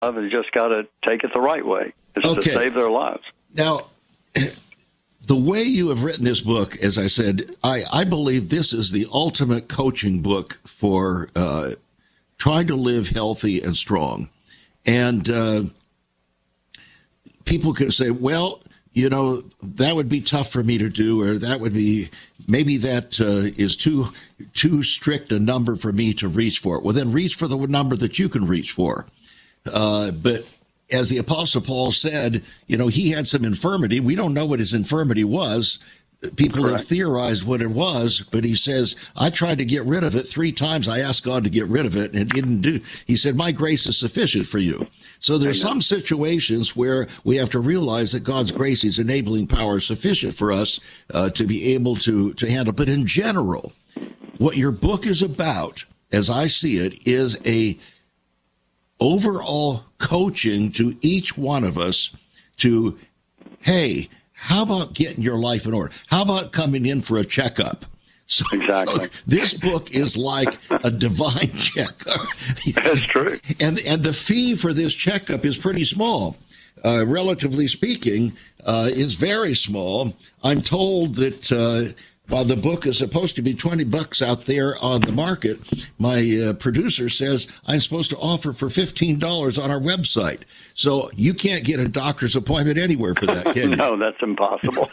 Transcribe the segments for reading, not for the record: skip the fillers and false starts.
and just got to take it the right way. It's to save their lives. Now, the way you have written this book, as I said, I believe this is the ultimate coaching book for trying to live healthy and strong. And people can say, well, you know, that would be tough for me to do, or that would be, maybe that is too strict a number for me to reach for. Well, then reach for the number that you can reach for. But as the Apostle Paul said, you know, he had some infirmity. We don't know what his infirmity was. People have theorized what it was, but he says, I tried to get rid of it 3 times. I asked God to get rid of it, and it didn't do. He said, my grace is sufficient for you. So there's some situations where we have to realize that God's grace, his enabling power, is sufficient for us to be able to handle. But in general, what your book is about, as I see it, is a overall coaching to each one of us to, hey, how about getting your life in order? How about coming in for a checkup? So this book is like a divine checkup. That's true. And the fee for this checkup is pretty small. Relatively speaking, is very small. I'm told that while the book is supposed to be $20 out there on the market, my producer says I'm supposed to offer for $15 on our website. So you can't get a doctor's appointment anywhere for that, can you? No, that's impossible.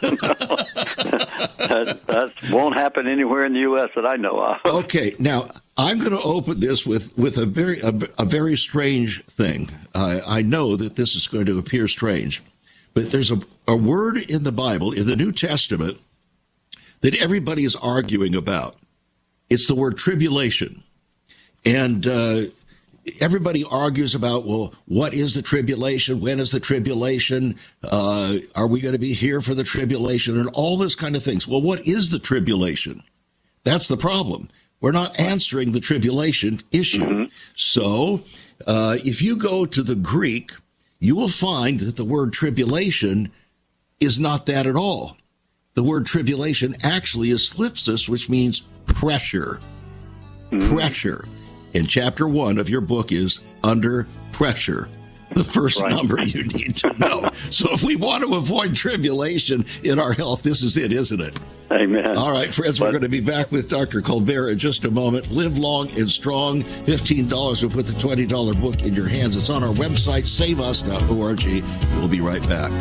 that won't happen anywhere in the U.S. that I know of. Okay, now I'm going to open this with a very strange thing. I know that this is going to appear strange, but there's a word in the Bible, in the New Testament, that everybody is arguing about. It's the word tribulation. And everybody argues about, well, what is the tribulation? When is the tribulation? Are we going to be here for the tribulation? And all this kind of things. Well, what is the tribulation? That's the problem. We're not answering the tribulation issue. Mm-hmm. So if you go to the Greek, you will find that the word tribulation is not that at all. The word tribulation actually is thlipsis, which means pressure. Mm-hmm. Pressure. And chapter 1 of your book is Under Pressure. The first number you need to know. So if we want to avoid tribulation in our health, this is it, isn't it? Amen. All right, friends, we're going to be back with Dr. Colbert in just a moment. Live long and strong. $15 will put the $20 book in your hands. It's on our website, saveus.org. We'll be right back.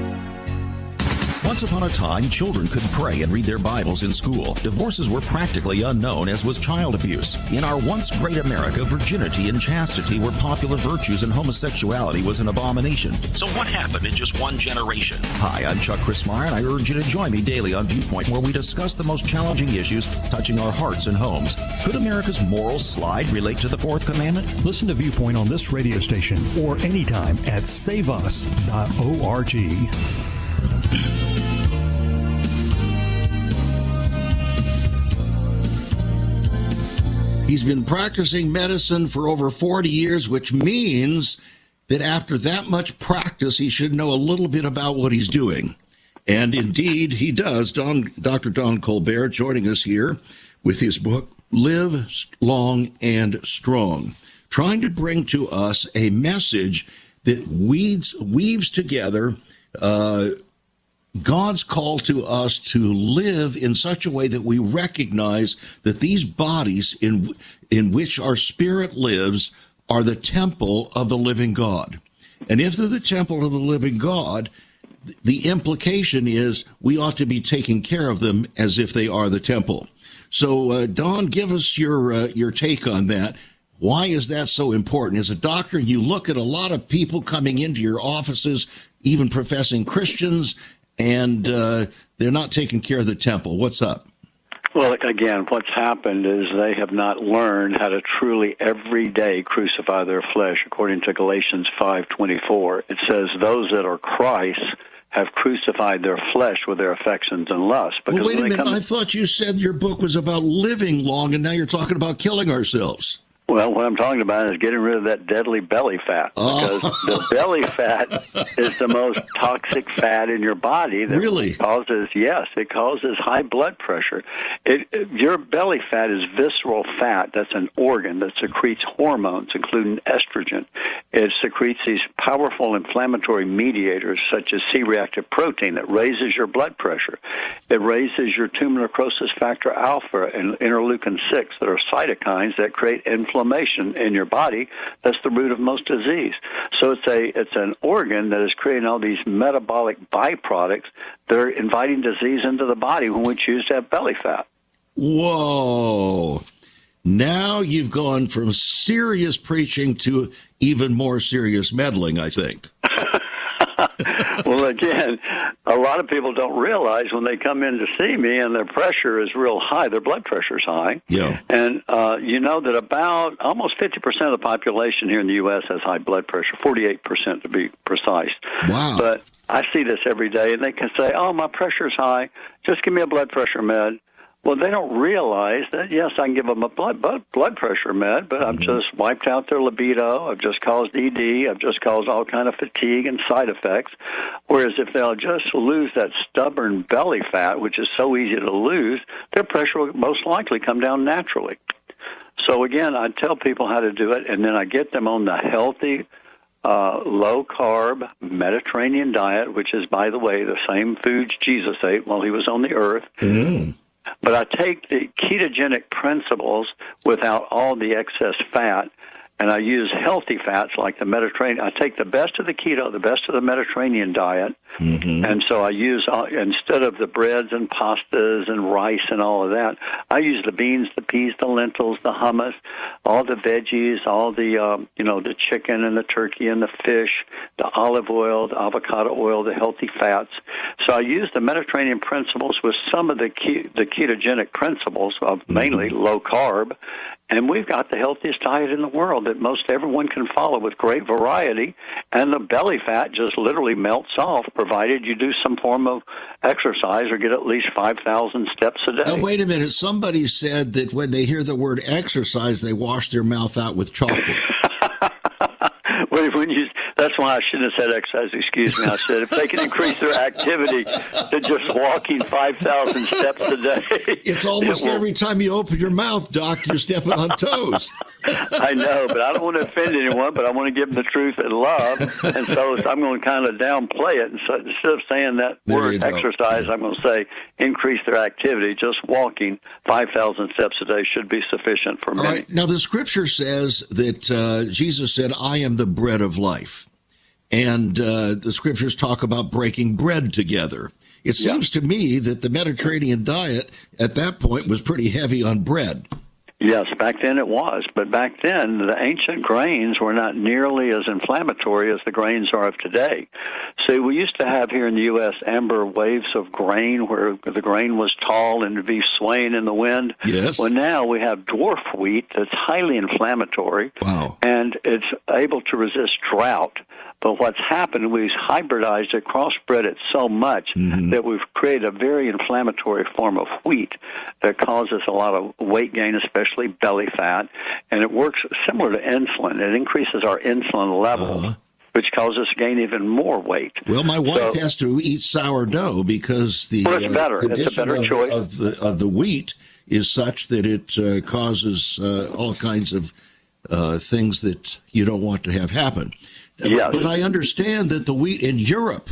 Once upon a time, children could pray and read their Bibles in school. Divorces were practically unknown, as was child abuse. In our once great America, virginity and chastity were popular virtues and homosexuality was an abomination. So what happened in just one generation? Hi, I'm Chuck Crismar, and I urge you to join me daily on Viewpoint, where we discuss the most challenging issues touching our hearts and homes. Could America's moral slide relate to the Fourth Commandment? Listen to Viewpoint on this radio station or anytime at saveus.org. He's been practicing medicine for over 40 years, which means that after that much practice, he should know a little bit about what he's doing. And indeed, he does. Dr. Don Colbert joining us here with his book, Live Long and Strong, trying to bring to us a message that weaves together God's call to us to live in such a way that we recognize that these bodies in which our spirit lives are the temple of the living God. And if they're the temple of the living God, the implication is we ought to be taking care of them as if they are the temple. So, Don, give us your take on that. Why is that so important? As a doctor, you look at a lot of people coming into your offices, even professing Christians, and they're not taking care of the temple. What's up? Well, again, what's happened is they have not learned how to truly every day crucify their flesh. According to Galatians 5:24, it says, those that are Christ have crucified their flesh with their affections and lusts. Well, wait a minute. I thought you said your book was about living long, and now you're talking about killing ourselves. Well, what I'm talking about is getting rid of that deadly belly fat, because the belly fat is the most toxic fat in your body. That Really? It causes high blood pressure. Your belly fat is visceral fat. That's an organ that secretes hormones, including estrogen. It secretes these powerful inflammatory mediators, such as C-reactive protein, that raises your blood pressure. It raises your tumor necrosis factor alpha and interleukin-6, that are cytokines that create inflammation in your body. That's the root of most disease. So it's an organ that is creating all these metabolic byproducts that are inviting disease into the body when we choose to have belly fat. Whoa. Now you've gone from serious preaching to even more serious meddling, I think. Well, again, a lot of people don't realize when they come in to see me and their pressure is real high, their blood pressure is high. Yeah. And you know that about almost 50% of the population here in the U.S. has high blood pressure, 48% to be precise. Wow. But I see this every day, and they can say, oh, my pressure's high, just give me a blood pressure med. Well, they don't realize that, yes, I can give them a blood pressure med, but I've just wiped out their libido, I've just caused ED, I've just caused all kind of fatigue and side effects. Whereas if they'll just lose that stubborn belly fat, which is so easy to lose, their pressure will most likely come down naturally. So, again, I tell people how to do it, and then I get them on the healthy, low-carb Mediterranean diet, which is, by the way, the same foods Jesus ate while he was on the earth. Mm. But I take the ketogenic principles without all the excess fat, and I use healthy fats like the Mediterranean. I take the best of the keto, the best of the Mediterranean diet, and so I use, instead of the breads and pastas and rice and all of that, I use the beans, the peas, the lentils, the hummus, all the veggies, all the, the chicken and the turkey and the fish, the olive oil, the avocado oil, the healthy fats. So I use the Mediterranean principles with some of the ketogenic principles of mainly low carb, and we've got the healthiest diet in the world that most everyone can follow with great variety, and the belly fat just literally melts off, provided you do some form of exercise or get at least 5,000 steps a day. Now, wait a minute. Somebody said that when they hear the word exercise, they wash their mouth out with chocolate. That's why I shouldn't have said exercise, excuse me. I said if they can increase their activity to just walking 5,000 steps a day. It's almost every time you open your mouth, Doc, you're stepping on toes. I know, but I don't want to offend anyone, but I want to give them the truth and love. And so I'm going to kind of downplay it. And so instead of saying that word exercise, I'm going to say increase their activity. Just walking 5,000 steps a day should be sufficient for many. All right. Now, the scripture says that Jesus said, I am the bread of life. And the scriptures talk about breaking bread together. It seems to me that the Mediterranean diet at that point was pretty heavy on bread. Yes, back then it was. But back then, the ancient grains were not nearly as inflammatory as the grains are of today. See, we used to have here in the U.S. amber waves of grain where the grain was tall and would be swaying in the wind. Yes. Well, now we have dwarf wheat that's highly inflammatory. Wow. And it's able to resist drought. But what's happened, we've hybridized it, crossbred it so much that we've created a very inflammatory form of wheat that causes a lot of weight gain, especially belly fat. And it works similar to insulin. It increases our insulin level, which causes us to gain even more weight. Well, my wife has to eat sourdough because the it's better. It's a better choice of the wheat is such that it causes all kinds of things that you don't want to have happen. Yes. But I understand that the wheat in Europe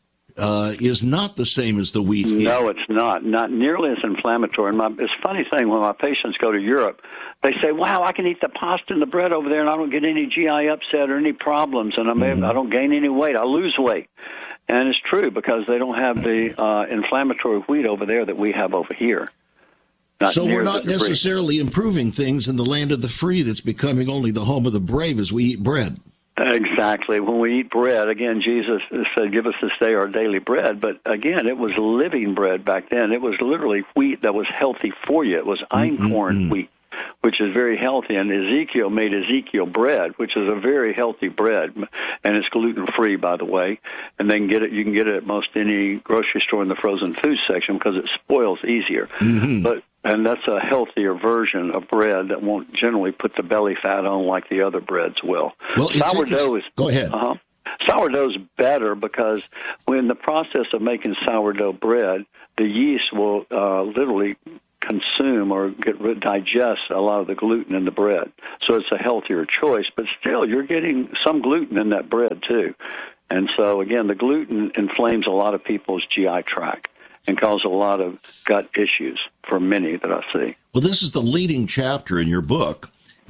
is not the same as the wheat here. No, it's not. Not nearly as inflammatory. It's a funny thing, when my patients go to Europe, they say, wow, I can eat the pasta and the bread over there and I don't get any GI upset or any problems, and I don't gain any weight. I lose weight. And it's true, because they don't have the inflammatory wheat over there that we have over here. So we're not necessarily improving things in the land of the free that's becoming only the home of the brave as we eat bread. Exactly. When we eat bread, again, Jesus said, give us this day our daily bread. But again, it was living bread back then. It was literally wheat that was healthy for you. It was einkorn wheat, which is very healthy. And Ezekiel made Ezekiel bread, which is a very healthy bread. And it's gluten-free, by the way. And you can get it at most any grocery store in the frozen food section because it spoils easier. But And that's a healthier version of bread that won't generally put the belly fat on like the other breads will. Well, sourdough is... Go ahead. Sourdough's better because when the process of making sourdough bread, the yeast will literally consume or digest a lot of the gluten in the bread. So it's a healthier choice, but still you're getting some gluten in that bread too. And so, again, the gluten inflames a lot of people's GI tract and causes a lot of gut issues for many that I see. Well, this is the leading chapter in your book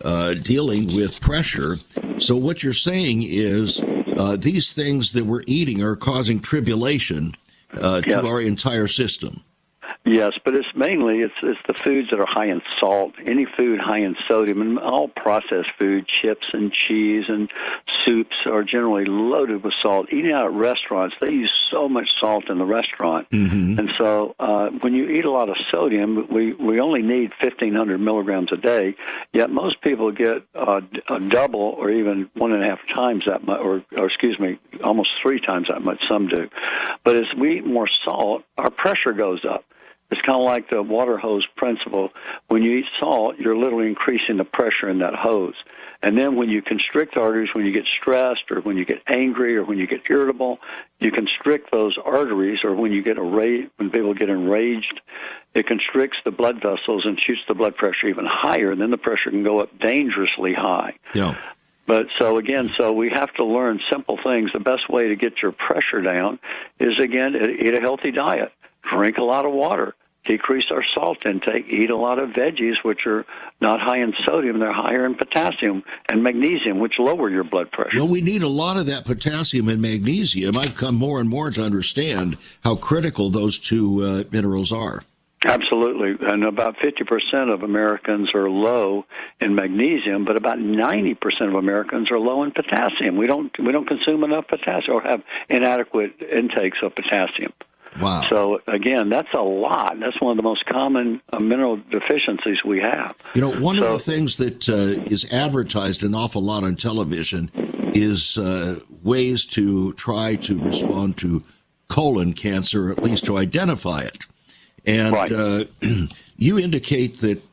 dealing with pressure. So what you're saying is these things that we're eating are causing tribulation to our entire system. Yes, but it's mainly it's the foods that are high in salt, any food high in sodium, and all processed food, chips and cheese and soups are generally loaded with salt. Eating out at restaurants, they use so much salt in the restaurant. Mm-hmm. And so when you eat a lot of sodium, we only need 1,500 milligrams a day, yet most people get a double or even 1.5 times that much, or excuse me, almost 3 times that much, some do. But as we eat more salt, our pressure goes up. It's kind of like the water hose principle. When you eat salt, you're literally increasing the pressure in that hose. And then when you constrict arteries, when you get stressed or when you get angry or when you get irritable, you constrict those arteries, or when you get when people get enraged, it constricts the blood vessels and shoots the blood pressure even higher, and then the pressure can go up dangerously high. Yeah. But so we have to learn simple things. The best way to get your pressure down is, again, eat a healthy diet, drink a lot of water, decrease our salt intake, eat a lot of veggies, which are not high in sodium. They're higher in potassium and magnesium, which lower your blood pressure. Well, we need a lot of that potassium and magnesium. I've come more and more to understand how critical those two minerals are. Absolutely. And about 50% of Americans are low in magnesium, but about 90% of Americans are low in potassium. We don't consume enough potassium or have inadequate intakes of potassium. Wow. So, again, that's a lot. That's one of the most common mineral deficiencies we have. You know, one of the things that is advertised an awful lot on television is ways to try to respond to colon cancer, or at least to identify it. And right. You indicate that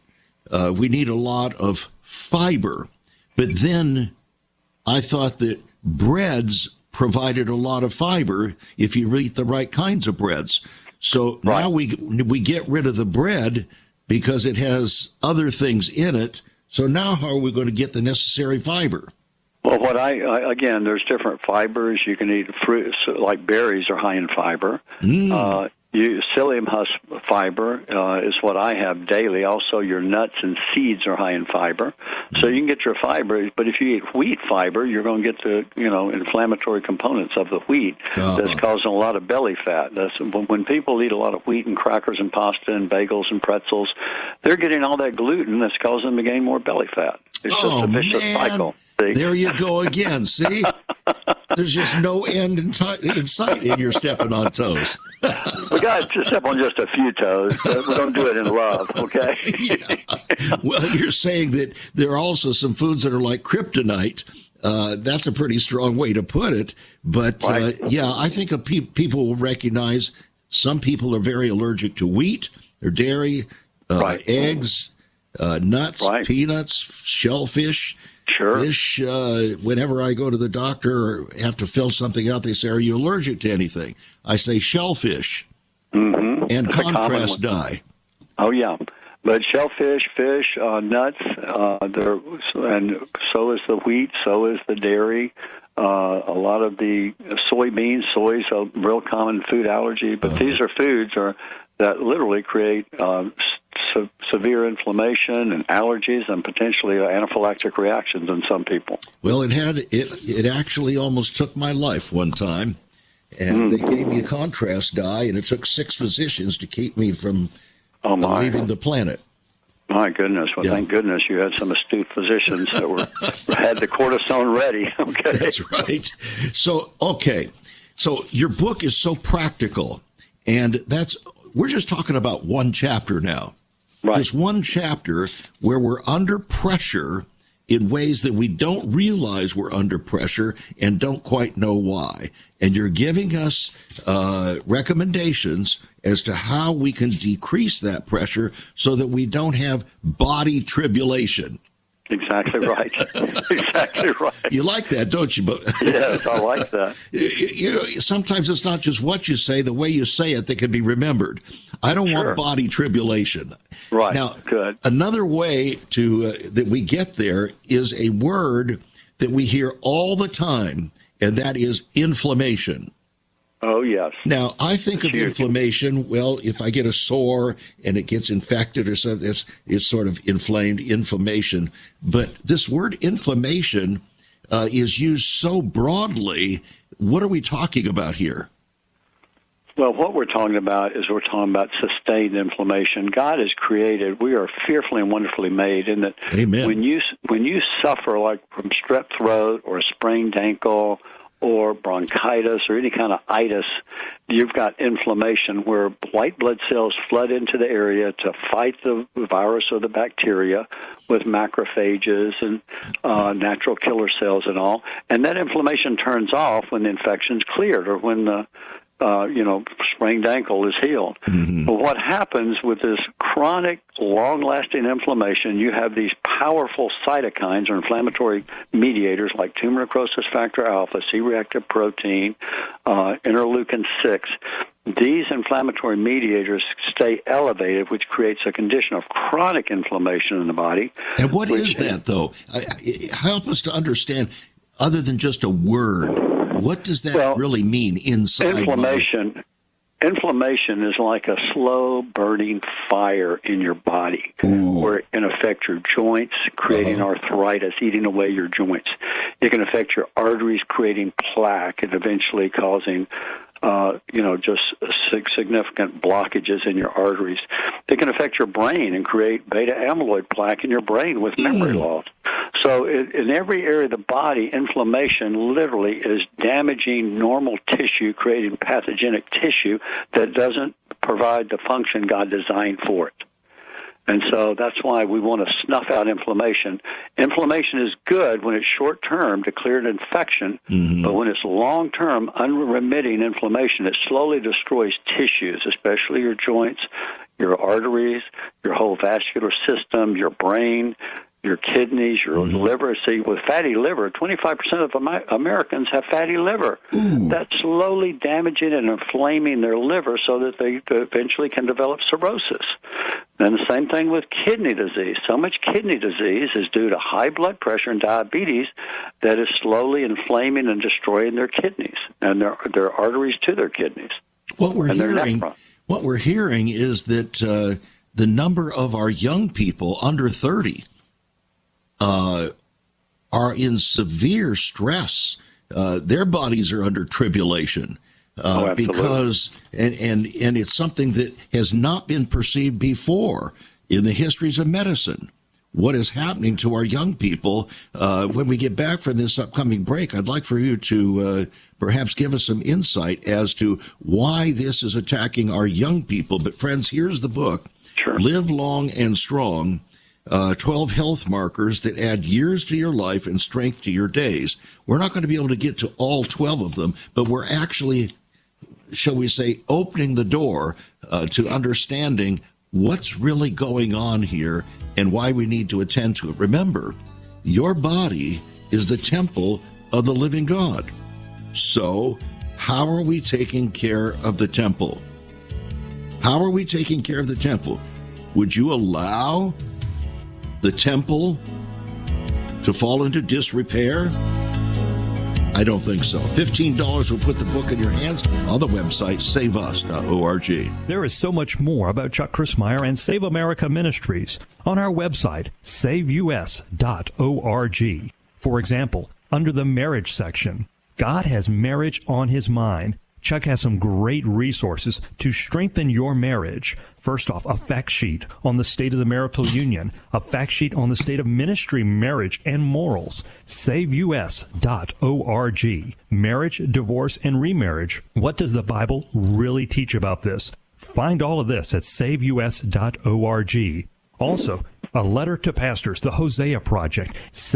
we need a lot of fiber, but then I thought that breads provided a lot of fiber if you eat the right kinds of breads. So right. Now we get rid of the bread because it has other things in it. So now how are we going to get the necessary fiber? Well, again, there's different fibers. You can eat fruits, like berries are high in fiber. Psyllium husk fiber is what I have daily. Also, your nuts and seeds are high in fiber. So you can get your fiber, but if you eat wheat fiber, you're going to get the inflammatory components of the wheat that's causing a lot of belly fat. That's when people eat a lot of wheat and crackers and pasta and bagels and pretzels, they're getting all that gluten that's causing them to gain more belly fat. It's just a vicious cycle. See? There you go again. See? There's just no end in sight, and you're stepping on toes. We got to step on just a few toes. We don't do it in love, okay? Yeah. Well, you're saying that there are also some foods that are like kryptonite. That's a pretty strong way to put it. But, right. I think people will recognize some people are very allergic to wheat or dairy, right. Eggs, nuts, right. Peanuts, shellfish. Sure. Fish, whenever I go to the doctor or have to fill something out, they say, are you allergic to anything? I say shellfish and contrast dye. Oh, yeah. But shellfish, fish, nuts, and so is the wheat, so is the dairy. A lot of the soybeans, soy's a real common food allergy. But these are foods that literally create severe inflammation and allergies and potentially anaphylactic reactions in some people. Well, it actually almost took my life one time, and they gave me a contrast dye, and it took 6 physicians to keep me from leaving the planet. My goodness. Well, Thank goodness you had some astute physicians that had the cortisone ready. Okay. That's right. So your book is so practical, and we're just talking about one chapter now. Right. Just one chapter where we're under pressure in ways that we don't realize we're under pressure and don't quite know why. And you're giving us recommendations as to how we can decrease that pressure so that we don't have body tribulation. Exactly right. Exactly right. You like that, don't you? Yes, I like that. You know, sometimes it's not just what you say, the way you say it that can be remembered. I don't want body tribulation. Right. Now, good. Another way to that we get there is a word that we hear all the time, and that is inflammation. Oh, yes. Now, I think of inflammation, well, if I get a sore and it gets infected or something, it's sort of inflamed inflammation. But this word inflammation is used so broadly. What are we talking about here? Well, what we're talking about is we're talking about sustained inflammation. God has created, we are fearfully and wonderfully made, in that Amen. When you suffer like from strep throat or a sprained ankle or bronchitis or any kind of itis, you've got inflammation where white blood cells flood into the area to fight the virus or the bacteria with macrophages and natural killer cells and all. And that inflammation turns off when the infection's cleared or when the sprained ankle is healed. Mm-hmm. But what happens with this chronic, long-lasting inflammation, you have these powerful cytokines or inflammatory mediators like tumor necrosis factor alpha, C-reactive protein, interleukin-6. These inflammatory mediators stay elevated, which creates a condition of chronic inflammation in the body. And what is that, though? Help us to understand, other than just a word. What does that really mean inside? Inflammation is like a slow burning fire in your body. Ooh. Where it can affect your joints, creating arthritis, eating away your joints. It can affect your arteries, creating plaque and eventually causing just significant blockages in your arteries. It can affect your brain and create beta amyloid plaque in your brain with memory loss. So in every area of the body, inflammation literally is damaging normal tissue, creating pathogenic tissue that doesn't provide the function God designed for it. And so that's why we want to snuff out inflammation. Inflammation is good when it's short-term to clear an infection, but when it's long-term, unremitting inflammation, it slowly destroys tissues, especially your joints, your arteries, your whole vascular system, your brain, your kidneys, your liver. See, with fatty liver, 25% of Americans have fatty liver. Ooh. That's slowly damaging and inflaming their liver so that they eventually can develop cirrhosis. And the same thing with kidney disease. So much kidney disease is due to high blood pressure and diabetes that is slowly inflaming and destroying their kidneys and their arteries to their kidneys. What we're hearing is that the number of our young people under 30 are in severe stress. Their bodies are under tribulation because, and it's something that has not been perceived before in the histories of medicine. What is happening to our young people? When we get back from this upcoming break, I'd like for you to perhaps give us some insight as to why this is attacking our young people. But friends, here's the book, Live Long and Strong. 12 health markers that add years to your life and strength to your days. We're not going to be able to get to all 12 of them, but we're actually, shall we say, opening the door to understanding what's really going on here and why we need to attend to it. Remember, your body is the temple of the living God. So, how are we taking care of the temple? How are we taking care of the temple? Would you allow the temple to fall into disrepair? I don't think so. $15 will put the book in your hands on the website, saveus.org. There is so much more about Chuck Crismier and Save America Ministries on our website, saveus.org. For example, under the marriage section, God has marriage on his mind. Chuck has some great resources to strengthen your marriage. First off, a fact sheet on the state of the marital union, a fact sheet on the state of ministry, marriage, and morals. SaveUS.org. Marriage, divorce, and remarriage. What does the Bible really teach about this? Find all of this at SaveUS.org. Also, A Letter to Pastors, The Hosea Project,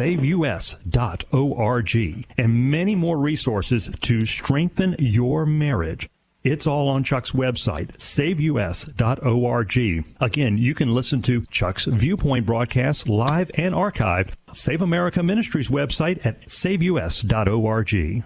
SaveUS.org, and many more resources to strengthen your marriage. It's all on Chuck's website, SaveUS.org. Again, you can listen to Chuck's Viewpoint broadcasts live and archived. Save America Ministries website at SaveUS.org.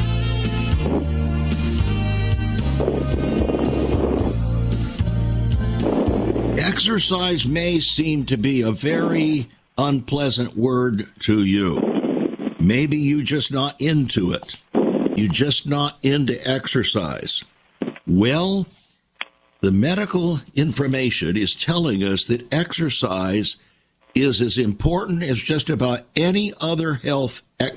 Exercise may seem to be a very unpleasant word to you. Maybe you're just not into it. You're just not into exercise. Well, the medical information is telling us that exercise is as important as just about any other health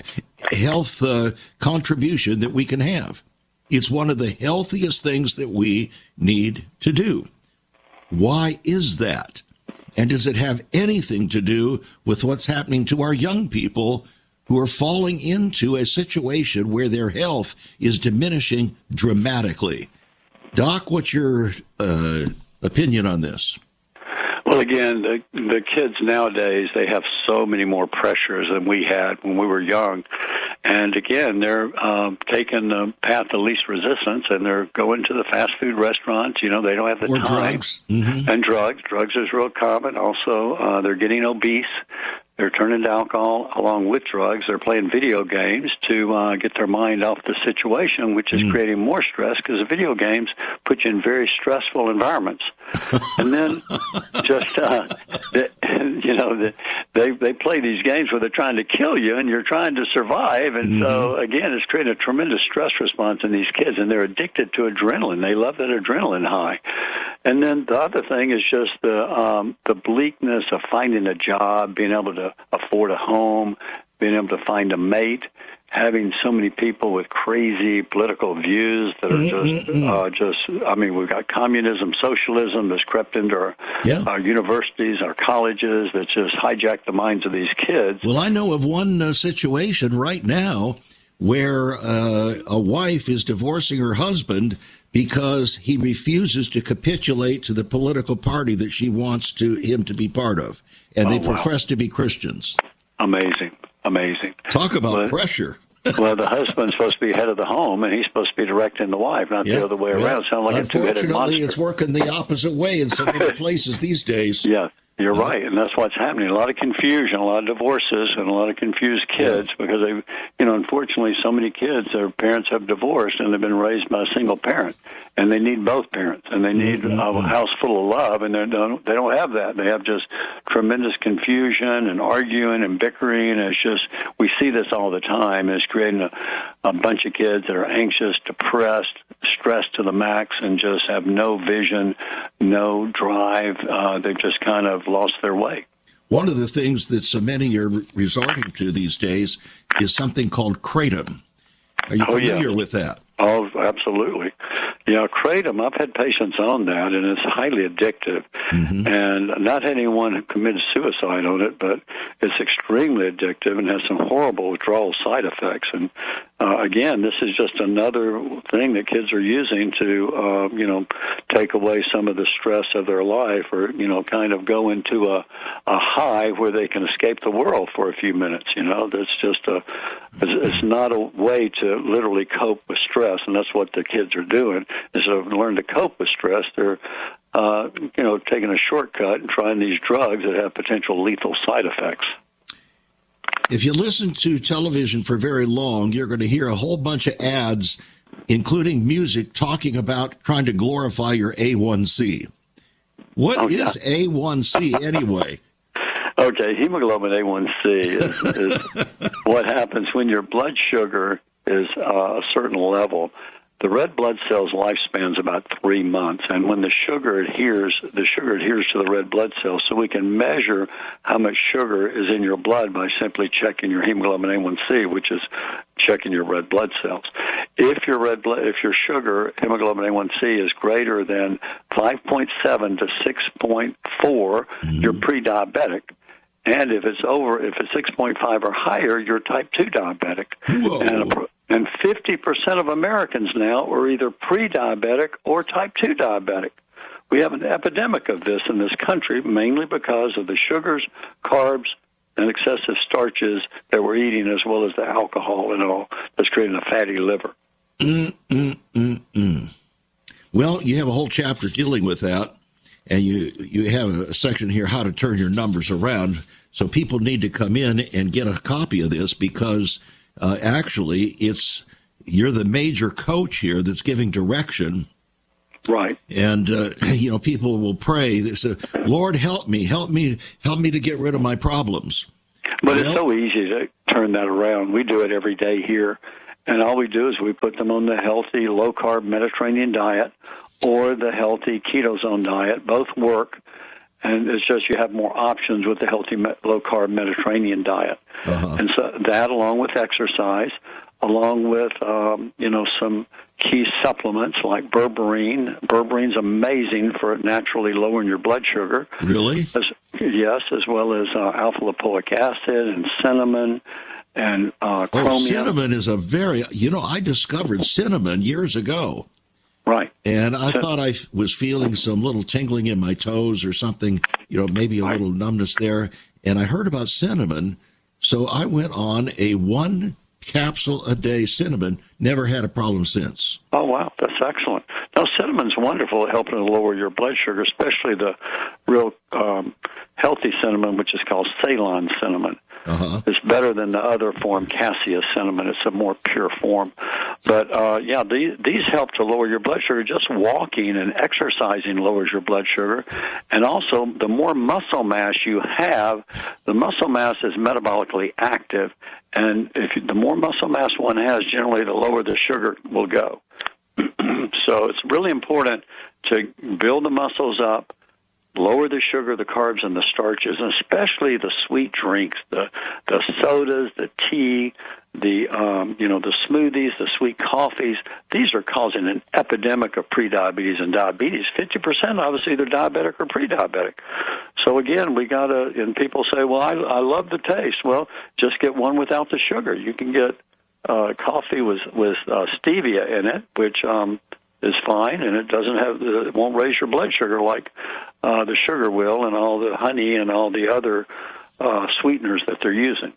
contribution that we can have. It's one of the healthiest things that we need to do. Why is that? And does it have anything to do with what's happening to our young people who are falling into a situation where their health is diminishing dramatically? Doc, what's your opinion on this? Well, again, the kids nowadays, they have so many more pressures than we had when we were young. And again, they're taking the path of least resistance, and they're going to the fast food restaurants. You know, they don't have the time. Drugs. Mm-hmm. And drugs. Drugs is real common. Also, they're getting obese. They're turning to alcohol along with drugs. They're playing video games to get their mind off the situation, which is creating more stress because the video games put you in very stressful environments. And then just, they play these games where they're trying to kill you and you're trying to survive. And so, again, it's creating a tremendous stress response in these kids, and they're addicted to adrenaline. They love that adrenaline high. And then the other thing is just the bleakness of finding a job, being able to afford a home, being able to find a mate, having so many people with crazy political views that are we've got communism, socialism that's crept into our universities, our colleges, that just hijack the minds of these kids. Well, I know of one situation right now where a wife is divorcing her husband because he refuses to capitulate to the political party that she wants him to be part of. And they profess to be Christians. Amazing. Talk about pressure. Well, the husband's supposed to be head of the home, and he's supposed to be directing the wife, not the other way around. Sound like a two-headed monster. Unfortunately, it's working the opposite way in so many places these days. Yeah, you're right, and that's what's happening. A lot of confusion, a lot of divorces, and a lot of confused kids because unfortunately, so many kids, their parents have divorced, and they've been raised by a single parent. And they need both parents, and they need a house full of love, and they don't have that. They have just tremendous confusion and arguing and bickering. It's just, we see this all the time. It's creating a bunch of kids that are anxious, depressed, stressed to the max, and just have no vision, no drive. They've just kind of lost their way. One of the things that so many are resorting to these days is something called Kratom. Are you familiar with that? Oh, absolutely. Yeah, Kratom, I've had patients on that, and it's highly addictive. And not anyone who committed suicide on it, but it's extremely addictive and has some horrible withdrawal side effects. And again, this is just another thing that kids are using to, take away some of the stress of their life, or, kind of go into a high where they can escape the world for a few minutes. That's just it's not a way to literally cope with stress, and that's what the kids are doing. Instead of learn to cope with stress, they're taking a shortcut and trying these drugs that have potential lethal side effects. If you listen to television for very long, you're going to hear a whole bunch of ads, including music, talking about trying to glorify your A1C. What is A1C anyway? Okay, hemoglobin A1C is what happens when your blood sugar is a certain level. The red blood cell's lifespan is about 3 months, and when the sugar adheres to the red blood cells, so we can measure how much sugar is in your blood by simply checking your hemoglobin A1C, which is checking your red blood cells. If your sugar, hemoglobin A1C, is greater than 5.7 to 6.4, you're pre-diabetic. And if it's 6.5 or higher, you're type 2 diabetic. Whoa. And 50% of Americans now are either pre-diabetic or type 2 diabetic, we have an epidemic of this in this country, mainly because of the sugars, carbs, and excessive starches that we're eating, as well as the alcohol and all that's creating a fatty liver. Well, you have a whole chapter dealing with that, and you have a section here, how to turn your numbers around. So people need to come in and get a copy of this, because actually you're the major coach here that's giving direction. Right. And, people will pray. They say, Lord, help me to get rid of my problems. But it's so easy to turn that around. We do it every day here. And all we do is we put them on the healthy, low-carb Mediterranean diet or the healthy ketozone diet. Both work. And it's just you have more options with the healthy, low-carb Mediterranean diet. Uh-huh. And so that, along with exercise, along with, some key supplements like berberine. Berberine's amazing for naturally lowering your blood sugar. Really? Yes, as well as alpha-lipoic acid and cinnamon and chromium. Oh, cinnamon is I discovered cinnamon years ago. Right. And I thought I was feeling some little tingling in my toes or something, maybe a little numbness there. And I heard about cinnamon, so I went on a 1 capsule a day cinnamon. Never had a problem since. Oh, wow. That's excellent. Now, cinnamon's wonderful at helping to lower your blood sugar, especially the real healthy cinnamon, which is called Ceylon cinnamon. Uh-huh. It's better than the other form, cassia cinnamon. It's a more pure form. But, these help to lower your blood sugar. Just walking and exercising lowers your blood sugar. And also, the more muscle mass you have, the muscle mass is metabolically active. And the more muscle mass one has, generally the lower the sugar will go. So it's really important to build the muscles up, lower the sugar, the carbs, and the starches, and especially the sweet drinks, the sodas, the tea, the smoothies, the sweet coffees. These are causing an epidemic of prediabetes and diabetes. 50% of us either diabetic or pre-diabetic. So again, we got to, and people say, well, I love the taste. Well, just get one without the sugar. You can get coffee with stevia in it, which is fine, and it won't raise your blood sugar like the sugar will, and all the honey and all the other sweeteners that they're using.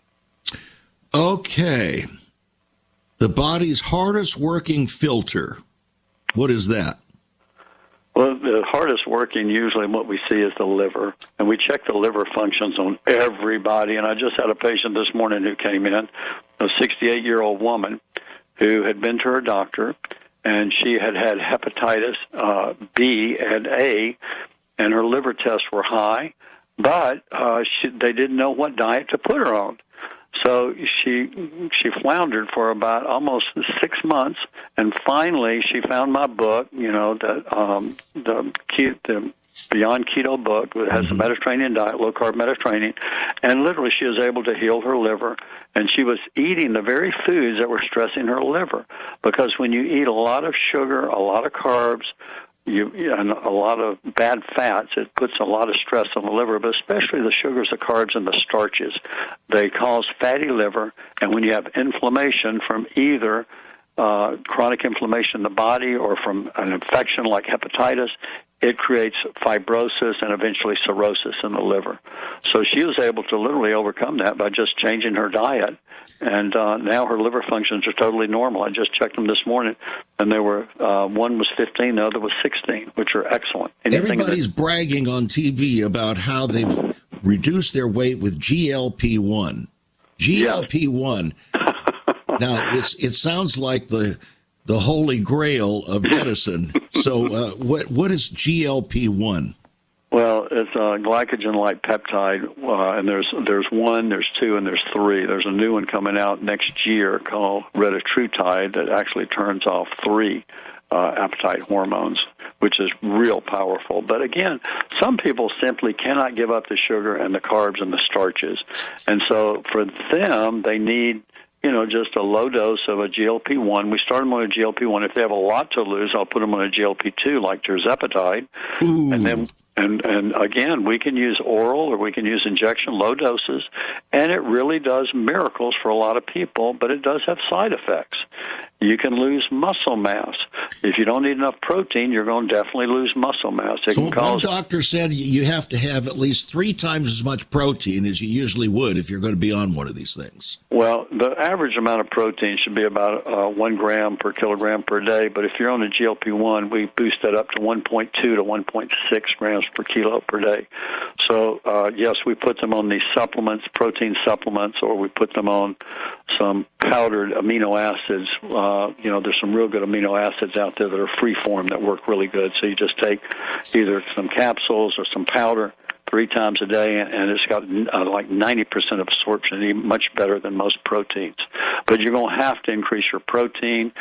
Okay. The body's hardest working filter. What is that? Well, the hardest working, usually what we see is the liver, and we check the liver functions on everybody. And I just had a patient this morning who came in, a 68-year-old woman who had been to her doctor, and she had hepatitis B and A, and her liver tests were high, but they didn't know what diet to put her on. So she floundered for about almost 6 months, and finally she found my book, the Beyond Keto book that has the Mediterranean diet, low-carb Mediterranean, and literally she was able to heal her liver, and she was eating the very foods that were stressing her liver, because when you eat a lot of sugar, a lot of carbs, and a lot of bad fats, it puts a lot of stress on the liver, but especially the sugars, the carbs, and the starches. They cause fatty liver, and when you have inflammation from either chronic inflammation in the body or from an infection like hepatitis, it creates fibrosis and eventually cirrhosis in the liver. So she was able to literally overcome that by just changing her diet, and now her liver functions are totally normal. I just checked them this morning, and they were one was 15, the other was 16, which are excellent. Everybody's bragging on TV about how they've reduced their weight with GLP-1. GLP-1. Now, it sounds like the holy grail of medicine. So what is GLP-1? Well, it's a glycogen-like peptide, and there's 1, there's 2, and there's 3. There's a new one coming out next year called retatrutide that actually turns off 3 appetite hormones, which is real powerful. But again, some people simply cannot give up the sugar and the carbs and the starches, and so for them, they need just a low dose of a GLP-1. We start them on a GLP-1. If they have a lot to lose, I'll put them on a GLP-2 like tirzepatide. Ooh. And then, and again, we can use oral or we can use injection, low doses, and it really does miracles for a lot of people, but it does have side effects. You can lose muscle mass. if you don't eat enough protein, you're going to definitely lose muscle mass. So one doctor said you have to have at least 3 times as much protein as you usually would if you're going to be on one of these things. Well, the average amount of protein should be about 1 gram per kilogram per day, but if you're on a GLP-1, we boost that up to 1.2 to 1.6 grams per kilo per day. So, yes, we put them on these supplements, protein supplements, or we put them on some powdered amino acids. There's some real good amino acids out there that are free form that work really good. So you just take either some capsules or some powder 3 times a day, and it's got like 90% absorption, even much better than most proteins. But you're going to have to increase your protein.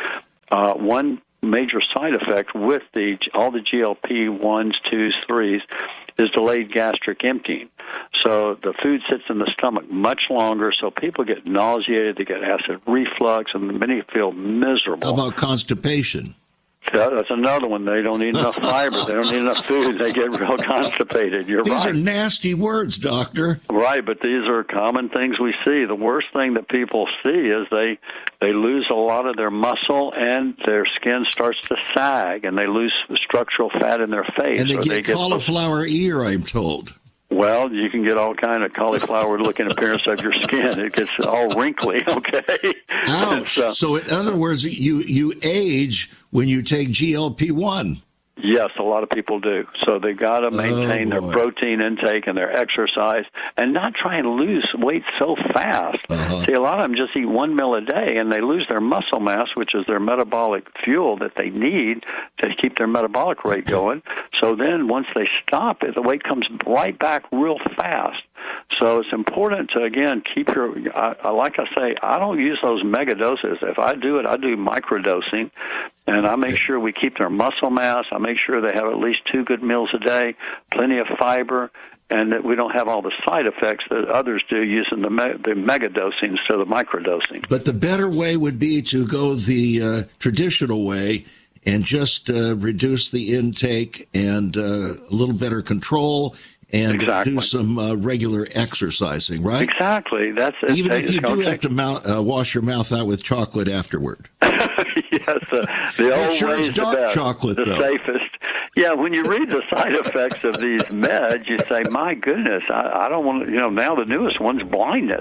One major side effect with all the GLP-1s, 2s, 3s is delayed gastric emptying. So the food sits in the stomach much longer, so people get nauseated, they get acid reflux, and many feel miserable. How about constipation? That's another one. They don't eat enough fiber. They don't eat enough food. They get real constipated. These are nasty words, doctor. Right, but these are common things we see. The worst thing that people see is they lose a lot of their muscle and their skin starts to sag, and they lose structural fat in their face. And they get cauliflower ear, I'm told. Well, you can get all kind of cauliflower-looking appearance of your skin. It gets all wrinkly, okay? Ouch. So in other words, you age when you take GLP-1. Yes, a lot of people do. So they got to maintain their protein intake and their exercise and not try and lose weight so fast. See, a lot of them just eat 1 meal a day, and they lose their muscle mass, which is their metabolic fuel that they need to keep their metabolic rate going. So then once they stop it, the weight comes right back real fast. So it's important to, again, keep like I say, I don't use those mega doses. If I do it, I do microdosing, and I make sure we keep their muscle mass. I make sure they have at least 2 good meals a day, plenty of fiber, and that we don't have all the side effects that others do using the mega dosing instead of the microdosing. But the better way would be to go the traditional way and just reduce the intake and a little better control and do some regular exercising, right? Exactly. Even if you do have to wash your mouth out with chocolate afterward. Yes, the old way is dark the best, chocolate, the safest. Yeah, when you read the side effects of these meds, you say, my goodness, I don't want to, now the newest one's blindness.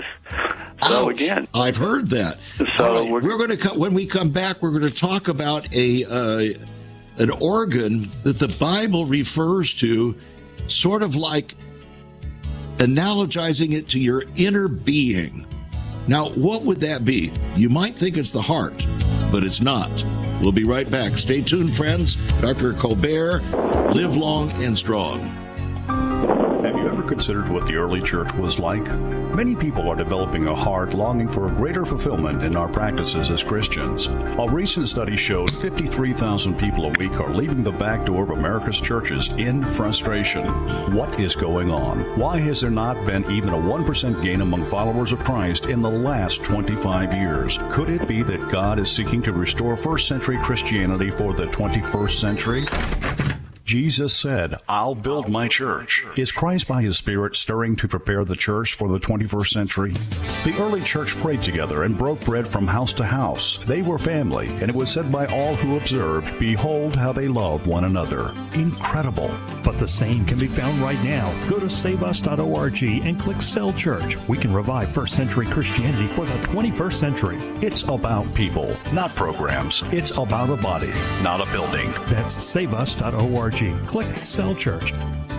So again, I've heard that. So we're going to, when we come back, we're going to talk about an organ that the Bible refers to sort of like analogizing it to your inner being. Now, what would that be? You might think it's the heart, but it's not. We'll be right back. Stay tuned, friends. Dr. Colbert, live long and strong. Have you ever considered what the early church was like? Many people are developing a heart longing for a greater fulfillment in our practices as Christians. A recent study showed 53,000 people a week are leaving the back door of America's churches in frustration. What is going on? Why has there not been even a 1% gain among followers of Christ in the last 25 years? Could it be that God is seeking to restore first century Christianity for the 21st century? Jesus said, I'll build my church. Is Christ by His Spirit stirring to prepare the church for the 21st century? The early church prayed together and broke bread from house to house. They were family, and it was said by all who observed, behold how they love one another. Incredible. But the same can be found right now. Go to saveus.org and click Cell Church. We can revive first century Christianity for the 21st century. It's about people, not programs. It's about a body, not a building. That's saveus.org. Click Cell Church.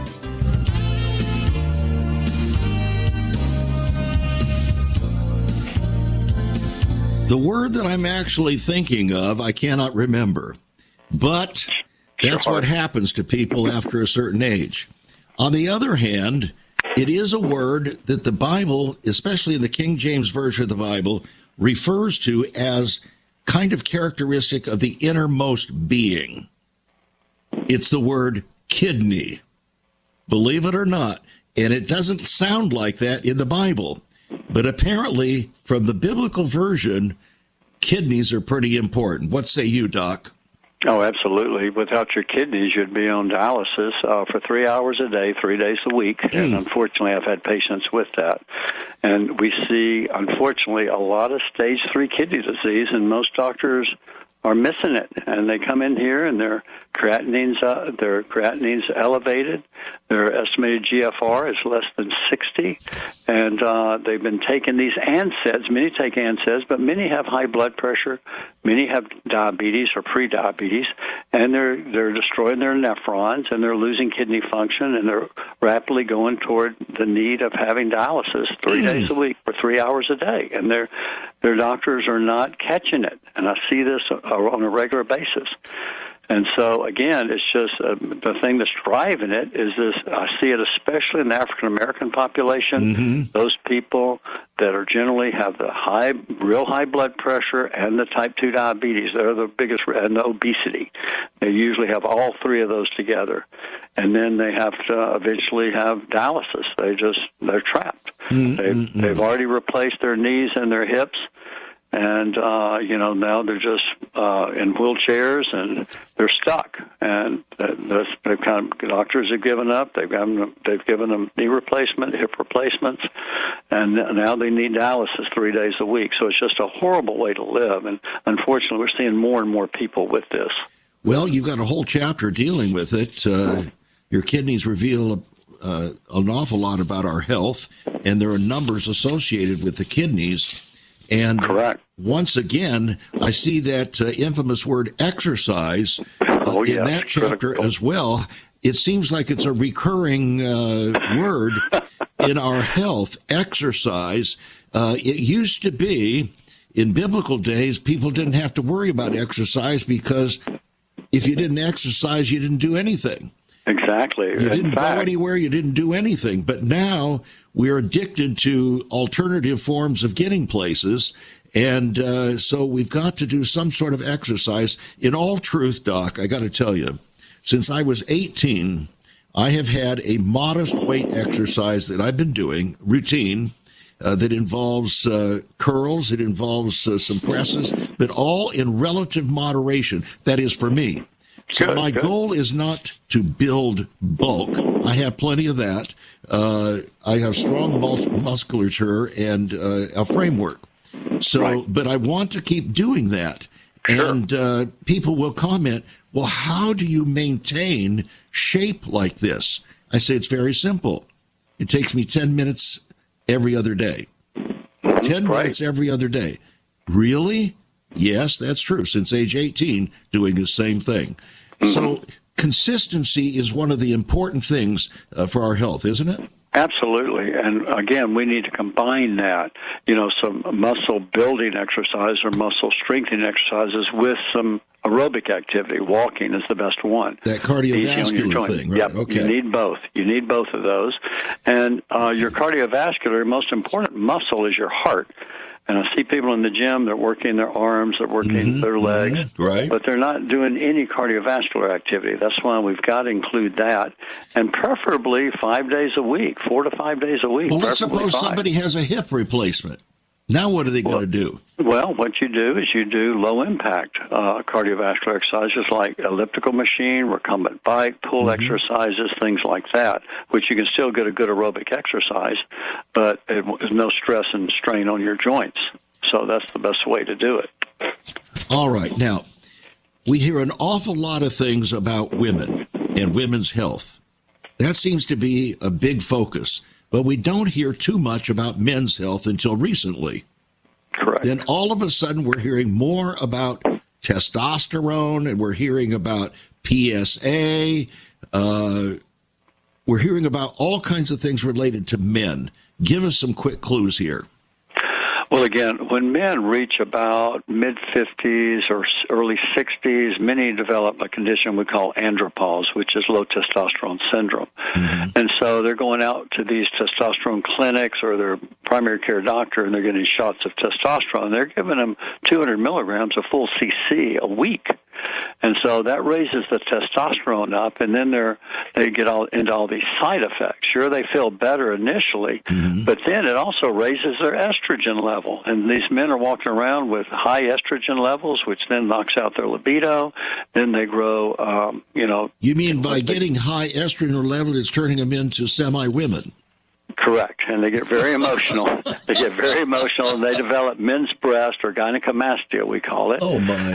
The word that I'm actually thinking of, I cannot remember. But that's what happens to people after a certain age. On the other hand, it is a word that the Bible, especially in the King James Version of the Bible, refers to as kind of characteristic of the innermost being. It's the word kidney, believe it or not, and it doesn't sound like that in the Bible. But apparently, from the biblical version, kidneys are pretty important. What say you, Doc? Oh, absolutely. Without your kidneys, you'd be on dialysis for 3 hours a day, 3 days a week. And unfortunately, I've had patients with that. And we see, unfortunately, a lot of stage 3 kidney disease, and most doctors are missing it, and they come in here and their creatinine's elevated. Their estimated GFR is less than 60, and they've been taking these NSAIDs. Many take NSAIDs, but many have high blood pressure. Many have diabetes or pre-diabetes, and they're destroying their nephrons, and they're losing kidney function, and they're rapidly going toward the need of having dialysis 3 days a week for 3 hours a day, and their doctors are not catching it. And I see this on a regular basis. And so, again, it's just the thing that's driving it is this. I see it especially in the African-American population, those people that are generally have the real high blood pressure and the type 2 diabetes. They're the biggest, and the obesity. They usually have all three of those together. And then they have to eventually have dialysis. They're trapped. They've already replaced their knees and their hips. And, now they're just in wheelchairs and they're stuck. And doctors have given up. They've given them knee replacement, hip replacements, and now they need dialysis 3 days a week. So it's just a horrible way to live. And unfortunately, we're seeing more and more people with this. Well, you've got a whole chapter dealing with it. Your kidneys reveal an awful lot about our health, and there are numbers associated with the kidneys. And correct. Once again, I see that infamous word exercise in that chapter critical. As well. It seems like it's a recurring word in our health, exercise. It used to be, in biblical days, people didn't have to worry about exercise because if you didn't exercise, you didn't do anything. Exactly. You didn't go anywhere, you didn't do anything. But now we're addicted to alternative forms of getting places. And so we've got to do some sort of exercise. In all truth, Doc, I got to tell you, since I was 18, I have had a modest weight exercise that I've been doing, routine, that involves curls, it involves some presses, but all in relative moderation. That is for me. So my goal is not to build bulk. I have plenty of that. I have strong musculature and a framework. So, but I want to keep doing that. Sure. And people will comment, well, how do you maintain shape like this? I say it's very simple. It takes me 10 minutes every other day. 10 minutes every other day. Really? Yes, that's true. Since age 18, doing the same thing. So consistency is one of the important things for our health, isn't it? Absolutely. And again, we need to combine that, some muscle building exercise or muscle strengthening exercises with some aerobic activity. Walking is the best one. That cardiovascular thing, right? Yep. Okay. You need both. You need both of those. And your cardiovascular, most important muscle is your heart. And I see people in the gym, they're working their arms, they're working their legs, right. But they're not doing any cardiovascular activity. That's why we've got to include that, and preferably 5 days a week, 4 to 5 days a week. Well, let's suppose somebody has a hip replacement. Now what are they going to do? Well, what you do is you do low-impact cardiovascular exercises like elliptical machine, recumbent bike, pull exercises, things like that, which you can still get a good aerobic exercise, but there's no stress and strain on your joints. So that's the best way to do it. All right. Now, we hear an awful lot of things about women and women's health. That seems to be a big focus. But we don't hear too much about men's health until recently. Correct. Then all of a sudden we're hearing more about testosterone and we're hearing about PSA. We're hearing about all kinds of things related to men. Give us some quick clues here. Well, again, when men reach about mid-50s or early 60s, many develop a condition we call andropause, which is low testosterone syndrome. And so they're going out to these testosterone clinics or their primary care doctor, and they're getting shots of testosterone. They're giving them 200 milligrams of full cc a week. And so that raises the testosterone up, and then they get into all these side effects. Sure, they feel better initially, but then it also raises their estrogen level. And these men are walking around with high estrogen levels, which then knocks out their libido. Then they grow, You mean by getting high estrogen level, it's turning them into semi-women? Correct. And they get very emotional. And they develop men's breast or gynecomastia, we call it. Oh, my.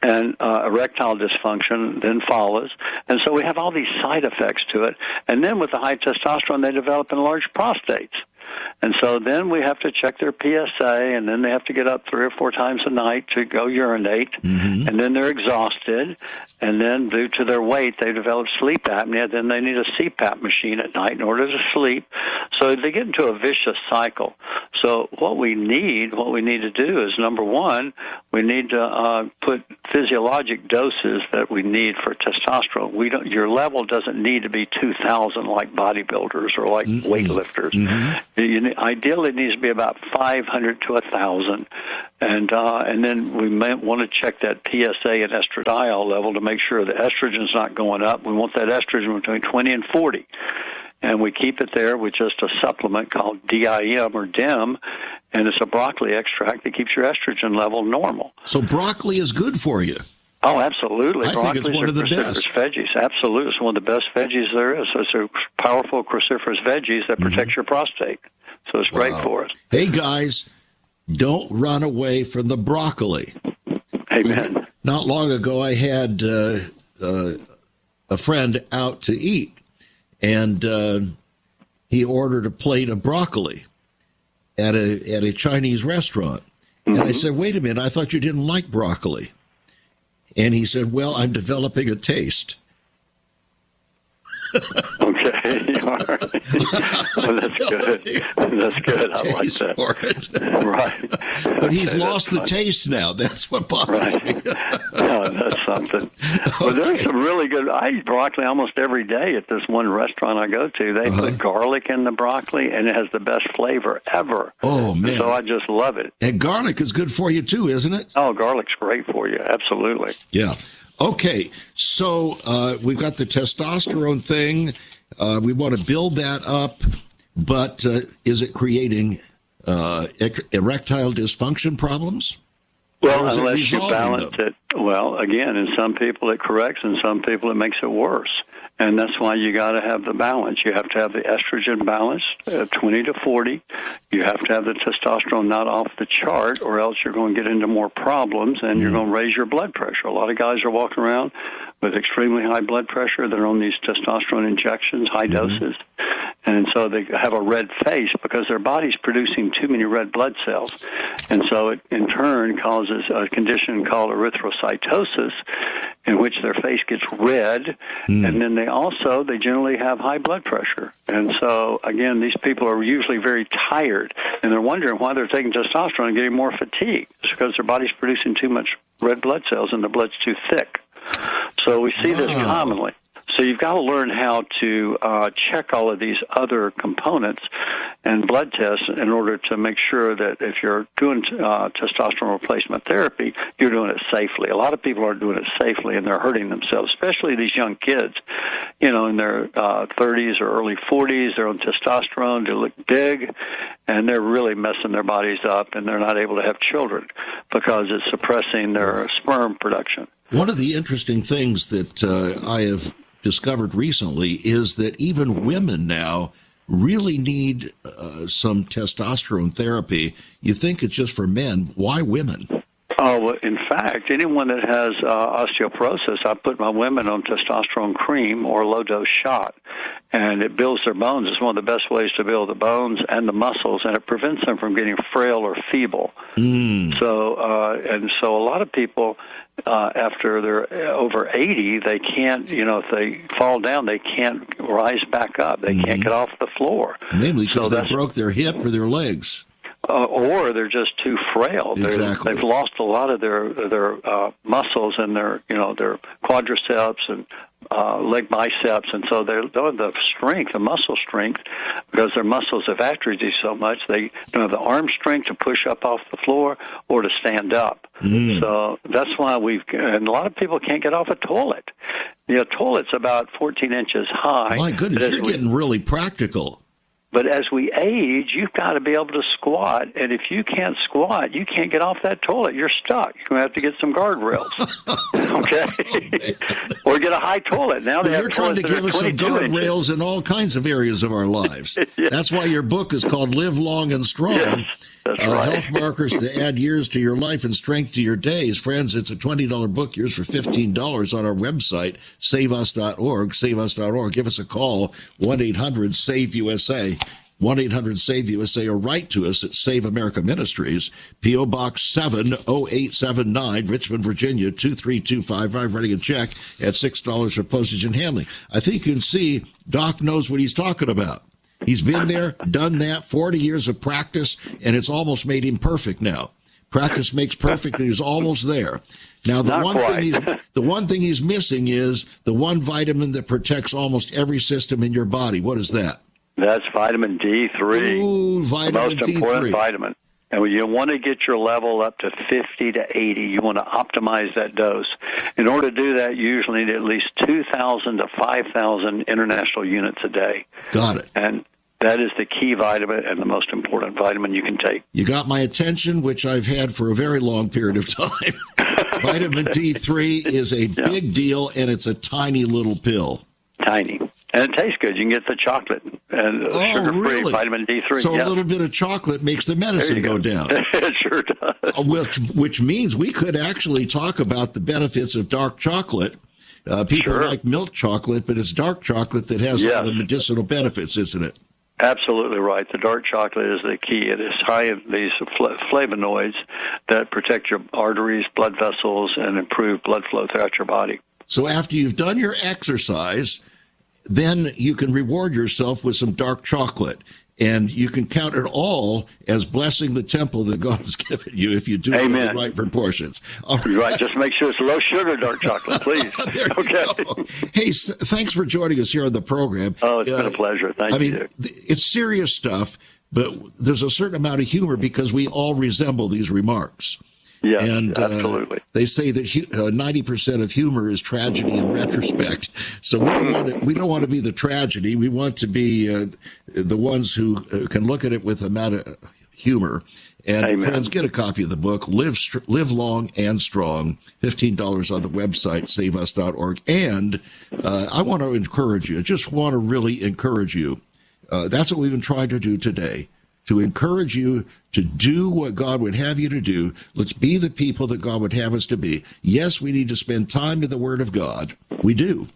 and erectile dysfunction then follows. And so we have all these side effects to it. And then with the high testosterone, they develop enlarged prostates. And so then we have to check their PSA, and then they have to get up 3 or 4 times a night to go urinate, and then they're exhausted, and then due to their weight, they develop sleep apnea. Then they need a CPAP machine at night in order to sleep. So they get into a vicious cycle. So what we need to do is, number one, we need to put physiologic doses that we need for testosterone. Your level doesn't need to be 2,000 like bodybuilders or like weightlifters. Ideally, it needs to be about 500 to 1,000, and then we may want to check that PSA and estradiol level to make sure the estrogen's not going up. We want that estrogen between 20 and 40, and we keep it there with just a supplement called DIM or DIM, and it's a broccoli extract that keeps your estrogen level normal. So broccoli is good for you. Oh, absolutely. I think it's one of the best veggies. Absolutely. It's one of the best veggies there is. So it's a powerful cruciferous veggies that protects your prostate. So it's great for us. Hey, guys, don't run away from the broccoli. Amen. Not long ago, I had a friend out to eat, and he ordered a plate of broccoli at a Chinese restaurant. And I said, wait a minute, I thought you didn't like broccoli. And he said, well, I'm developing a taste. Okay, all right. Well, that's good. That's good. I like that. For it. Right. But he's lost the taste now. That's what bothers me. Oh, that's something. Well, there's some really good. I eat broccoli almost every day at this one restaurant I go to. They put garlic in the broccoli, and it has the best flavor ever. Oh, man. So I just love it. And garlic is good for you, too, isn't it? Oh, garlic's great for you. Absolutely. Yeah. Okay, so we've got the testosterone thing. We want to build that up, but is it creating erectile dysfunction problems? Well, unless you balance it. Well, again, in some people it corrects, in some people it makes it worse. And that's why you got to have the balance. You have to have the estrogen balance, 20 to 40. You have to have the testosterone not off the chart, or else you're going to get into more problems, and you're going to raise your blood pressure. A lot of guys are walking around with extremely high blood pressure. They're on these testosterone injections, high doses. And so they have a red face because their body's producing too many red blood cells. And so it, in turn, causes a condition called erythrocytosis, in which their face gets red, and then they generally have high blood pressure. And so, again, these people are usually very tired, and they're wondering why they're taking testosterone and getting more fatigue. It's because their body's producing too much red blood cells and the blood's too thick. So we see this commonly. So you've got to learn how to check all of these other components and blood tests in order to make sure that if you're doing testosterone replacement therapy, you're doing it safely. A lot of people aren't doing it safely, and they're hurting themselves, especially these young kids, in their 30s or early 40s. They're on testosterone to look big, and they're really messing their bodies up, and they're not able to have children because it's suppressing their sperm production. One of the interesting things that I have discovered recently is that even women now really need some testosterone therapy. You think it's just for men. Why women? Oh, well, in fact, anyone that has osteoporosis, I put my women on testosterone cream or low-dose shot, and it builds their bones. It's one of the best ways to build the bones and the muscles, and it prevents them from getting frail or feeble. So a lot of people, after they're over 80, they can't, if they fall down, they can't rise back up. They can't get off the floor. Namely because they broke their hip or their legs. Or they're just too frail. Exactly. They've lost a lot of their muscles and their quadriceps and leg biceps, and so they're the strength, the muscle strength, because their muscles have atrophied so much. They don't have the arm strength to push up off the floor or to stand up. So that's why and a lot of people can't get off a toilet. The toilet's about 14 inches high. My goodness, you're getting really practical. But as we age, you've got to be able to squat. And if you can't squat, you can't get off that toilet. You're stuck. You're going to have to get some guardrails. Okay? Or get a high toilet. Now you're trying to give us some guardrails in all kinds of areas of our lives. Yes. That's why your book is called Live Long and Strong. Yes, that's right. Health markers to add years to your life and strength to your days. Friends, it's a $20 book. Yours for $15 on our website, saveus.org, saveus.org. Give us a call, 1-800-SAVE-USA. 1-800-SAVE-USA, or write to us at Save America Ministries, P.O. Box 70879, Richmond, Virginia, 23255. Writing a check at $6 for postage and handling. I think you can see Doc knows what he's talking about. He's been there, done that, 40 years of practice, and it's almost made him perfect now. Practice makes perfect, and he's almost there. Now, the one thing he's missing is the one vitamin that protects almost every system in your body. What is that? That's vitamin D3. Ooh, vitamin D3. The most important vitamin. And you want to get your level up to 50 to 80. You want to optimize that dose. In order to do that, you usually need at least 2,000 to 5,000 international units a day. Got it. And that is the key vitamin and the most important vitamin you can take. You got my attention, which I've had for a very long period of time. Vitamin D3 is a big deal, and it's a tiny little pill. Tiny. And it tastes good. You can get the chocolate and sugar-free vitamin D3. So a little bit of chocolate makes the medicine go down. It sure does. Which means we could actually talk about the benefits of dark chocolate. People like milk chocolate, but it's dark chocolate that has all the medicinal benefits, isn't it? Absolutely right. The dark chocolate is the key. It is high in these flavonoids that protect your arteries, blood vessels, and improve blood flow throughout your body. So after you've done your exercise, then you can reward yourself with some dark chocolate. And you can count it all as blessing the temple that God has given you if you do it in the right proportions. All right. You're right. Just make sure it's low sugar dark chocolate, please. Okay. Hey, thanks for joining us here on the program. Oh, it's been a pleasure. Thank you. It's serious stuff, but there's a certain amount of humor because we all resemble these remarks. Yes, and absolutely. They say that 90% of humor is tragedy in retrospect. So we don't want to be the tragedy. We want to be the ones who can look at it with a amount of humor. And friends, get a copy of the book, Live Long and Strong, $15 on the website, saveus.org. And I want to encourage you, I just want to really encourage you. That's what we've been trying to do today, to encourage you to do what God would have you to do. Let's be the people that God would have us to be. Yes, we need to spend time in the Word of God. We do.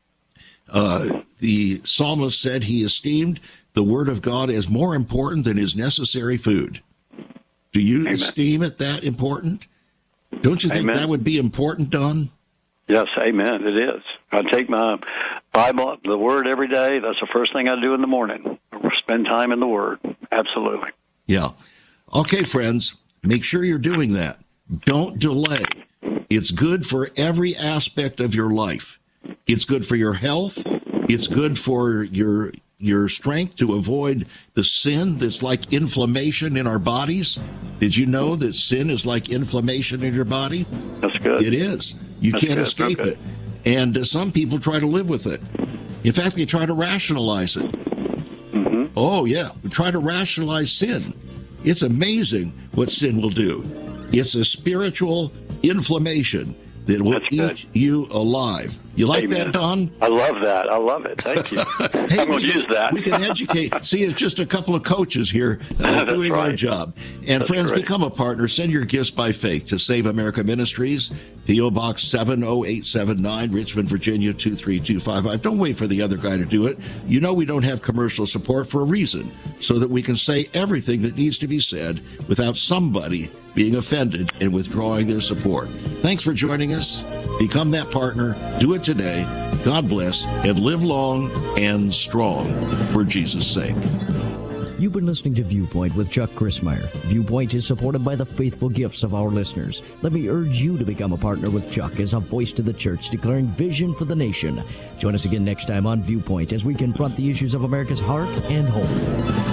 The psalmist said he esteemed the Word of God as more important than his necessary food. Do you esteem it that important? Don't you think that would be important, Don? Yes, amen. It is. I take my Bible, the Word, every day. That's the first thing I do in the morning. Spend time in the Word. Absolutely. Yeah. Okay, friends, make sure you're doing that. Don't delay. It's good for every aspect of your life. It's good for your health. It's good for your strength to avoid the sin that's like inflammation in our bodies. Did you know that sin is like inflammation in your body? That's good. It is. You can't escape it. And some people try to live with it. In fact, they try to rationalize it. Mm-hmm. Oh, yeah. We try to rationalize sin. It's amazing what sin will do. It's a spiritual inflammation that will eat you alive. You like that, Don? I love that. I love it. Thank you. Hey, I'm going to use that. We can educate. See, it's just a couple of coaches here doing our job. And friends, become a partner. Send your gifts by faith to Save America Ministries, P.O. Box 70879, Richmond, Virginia, 23255. Don't wait for the other guy to do it. You know we don't have commercial support for a reason, so that we can say everything that needs to be said without somebody being offended and withdrawing their support. Thanks for joining us. Become that partner. Do it today. God bless, and live long and strong for Jesus' sake. You've been listening to Viewpoint with Chuck Crismier. Viewpoint is supported by the faithful gifts of our listeners. Let me urge you to become a partner with Chuck as a voice to the church declaring vision for the nation. Join us again next time on Viewpoint as we confront the issues of America's heart and home.